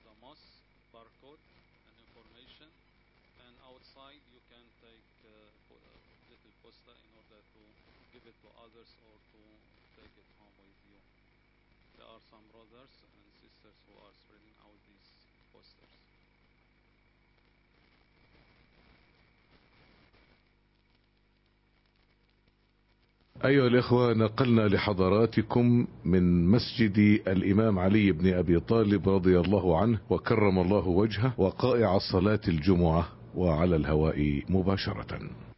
the mosque barcode and information, and outside you can take little poster in order to give it to others or to take it home with you. There are some brothers and sisters who are spreading out these posters. أيها الإخوة، نقلنا لحضراتكم من مسجد الإمام علي بن أبي طالب رضي الله عنه وكرم الله وجهه وقائع صلاة الجمعة وعلى الهواء مباشرة.